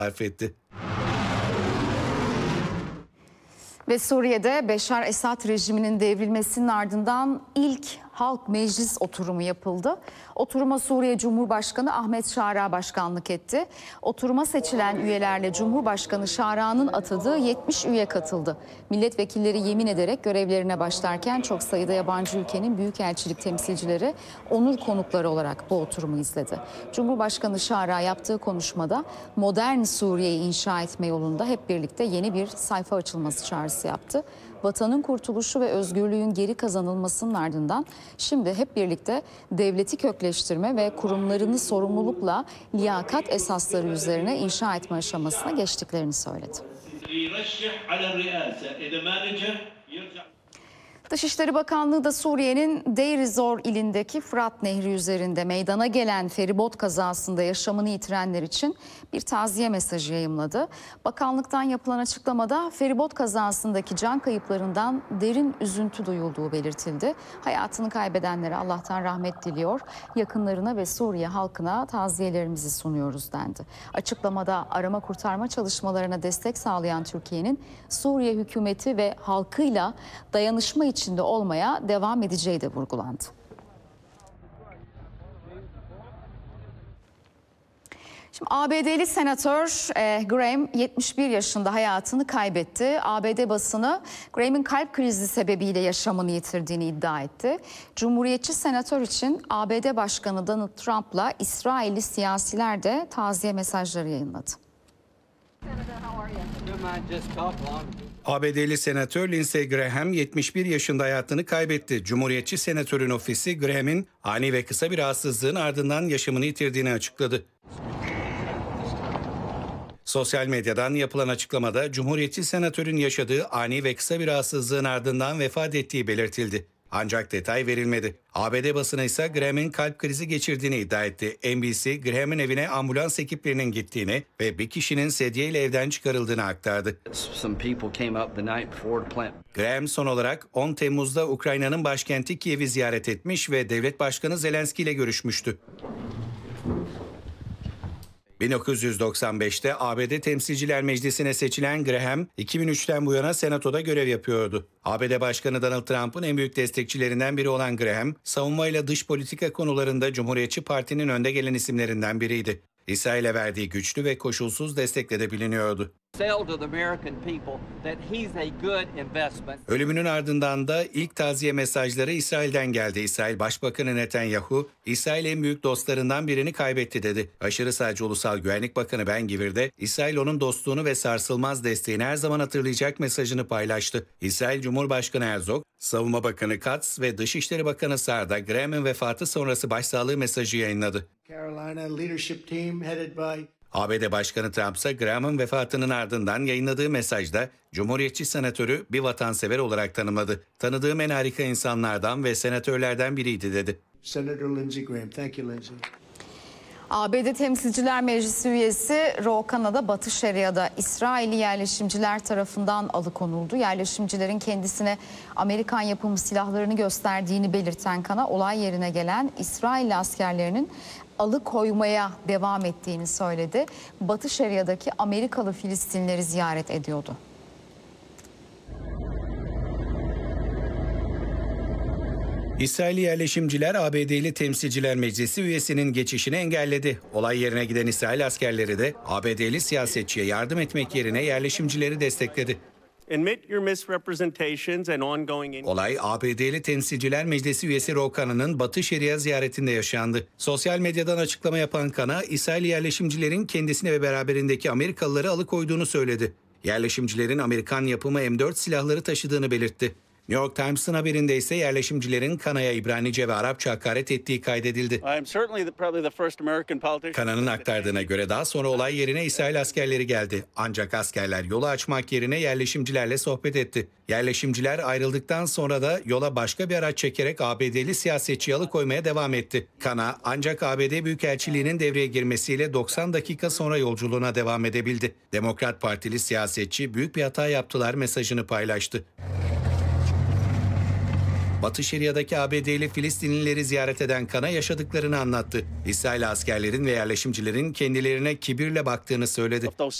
sarf etti. Ve Suriye'de Beşar Esad rejiminin devrilmesinin ardından ilk Halk Meclis oturumu yapıldı. Oturuma Suriye Cumhurbaşkanı Ahmet Şara başkanlık etti. Oturuma seçilen üyelerle Cumhurbaşkanı Şara'nın atadığı 70 üye katıldı. Milletvekilleri yemin ederek görevlerine başlarken çok sayıda yabancı ülkenin büyükelçilik temsilcileri onur konukları olarak bu oturumu izledi. Cumhurbaşkanı Şara yaptığı konuşmada modern Suriye'yi inşa etme yolunda hep birlikte yeni bir sayfa açılması çağrısı yaptı. Vatanın kurtuluşu ve özgürlüğün geri kazanılmasının ardından şimdi hep birlikte devleti kökleştirme ve kurumlarını sorumlulukla liyakat esasları üzerine inşa etme aşamasına geçtiklerini söyledi. Dışişleri Bakanlığı da Suriye'nin Deir ez-Zor ilindeki Fırat Nehri üzerinde meydana gelen feribot kazasında yaşamını yitirenler için bir taziye mesajı yayımladı. Bakanlıktan yapılan açıklamada feribot kazasındaki can kayıplarından derin üzüntü duyulduğu belirtildi. Hayatını kaybedenlere Allah'tan rahmet diliyor, yakınlarına ve Suriye halkına taziyelerimizi sunuyoruz dendi. Açıklamada arama kurtarma çalışmalarına destek sağlayan Türkiye'nin Suriye hükümeti ve halkıyla dayanışma içinde olmaya devam edeceği de vurgulandı. Şimdi ABD'li senatör Graham 71 yaşında hayatını kaybetti. ABD basını Graham'in kalp krizi sebebiyle yaşamını yitirdiğini iddia etti. Cumhuriyetçi senatör için ABD Başkanı Donald Trump'la İsrailli siyasiler de taziye mesajları yayınladı. ABD'li senatör Lindsey Graham 71 yaşında hayatını kaybetti. Cumhuriyetçi senatörün ofisi Graham'in ani ve kısa bir rahatsızlığın ardından yaşamını yitirdiğini açıkladı. Sosyal medyadan yapılan açıklamada Cumhuriyetçi senatörün yaşadığı ani ve kısa bir rahatsızlığın ardından vefat ettiği belirtildi. Ancak detay verilmedi. ABD basını ise Graham'in kalp krizi geçirdiğini iddia etti. NBC, Graham'in evine ambulans ekiplerinin gittiğini ve bir kişinin sedyeyle evden çıkarıldığını aktardı. Graham son olarak 10 Temmuz'da Ukrayna'nın başkenti Kiev'i ziyaret etmiş ve devlet başkanı Zelenski ile görüşmüştü. 1995'te ABD Temsilciler Meclisi'ne seçilen Graham, 2003'ten bu yana Senato'da görev yapıyordu. ABD Başkanı Donald Trump'ın en büyük destekçilerinden biri olan Graham, savunmayla dış politika konularında Cumhuriyetçi Parti'nin önde gelen isimlerinden biriydi. İsrail'e verdiği güçlü ve koşulsuz destekle de biliniyordu. Ölümünün ardından da ilk taziye mesajları İsrail'den geldi. İsrail Başbakanı Netanyahu, İsrail en büyük dostlarından birini kaybetti dedi. Aşırı sağcı Ulusal Güvenlik Bakanı Ben Gvir de İsrail onun dostluğunu ve sarsılmaz desteğini her zaman hatırlayacak mesajını paylaştı. İsrail Cumhurbaşkanı Herzog, Savunma Bakanı Katz ve Dışişleri Bakanı Saar da Graham'ın vefatı sonrası başsağlığı mesajı yayınladı. ABD Başkanı Trump ise Graham'ın vefatının ardından yayınladığı mesajda Cumhuriyetçi senatörü bir vatansever olarak tanımladı. Tanıdığım en harika insanlardan ve senatörlerden biriydi dedi. Senator Lindsey Graham. Thank you, Lindsey. ABD Temsilciler Meclisi üyesi Ro Khan'a Batı Şeria'da İsrailli yerleşimciler tarafından alıkonuldu. Yerleşimcilerin kendisine Amerikan yapımı silahlarını gösterdiğini belirten Khan'a olay yerine gelen İsrailli askerlerinin alıkoymaya devam ettiğini söyledi. Batı Şeria'daki Amerikalı Filistinleri ziyaret ediyordu. İsrailli yerleşimciler ABD'li Temsilciler Meclisi üyesinin geçişini engelledi. Olay yerine giden İsrail askerleri de ABD'li siyasetçiye yardım etmek yerine yerleşimcileri destekledi. Olay ABD'li Temsilciler Meclisi üyesi Ro Khan'ın Batı Şeria ziyaretinde yaşandı. Sosyal medyadan açıklama yapan Khan'a İsrail yerleşimcilerin kendisini ve beraberindeki Amerikalıları alıkoyduğunu söyledi. Yerleşimcilerin Amerikan yapımı M4 silahları taşıdığını belirtti. New York Times'ın haberinde ise yerleşimcilerin Khan'a İbranice ve Arapça hakaret ettiği kaydedildi. Khan'ın aktardığına göre daha sonra olay yerine İsrail askerleri geldi. Ancak askerler yolu açmak yerine yerleşimcilerle sohbet etti. Yerleşimciler ayrıldıktan sonra da yola başka bir araç çekerek ABD'li siyasetçiyi alıkoymaya devam etti. Khan'a ancak ABD Büyükelçiliği'nin devreye girmesiyle 90 dakika sonra yolculuğuna devam edebildi. Demokrat Partili siyasetçi büyük bir hata yaptılar mesajını paylaştı. Batı Şeria'daki ABD'li Filistinlileri ziyaret eden Kana yaşadıklarını anlattı. İsrail askerlerin ve yerleşimcilerin kendilerine kibirle baktığını söyledi.